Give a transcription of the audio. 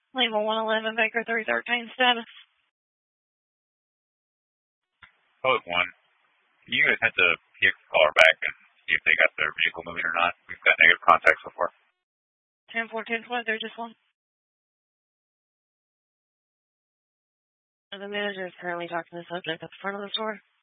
Lima 111, Baker 313 status. Code 1. Can you guys have the PX caller back and see if they got their vehicle moving or not? We've got negative contact so far. 10-4, 10-12, they're just one. The manager is currently talking to the subject at the front of the store.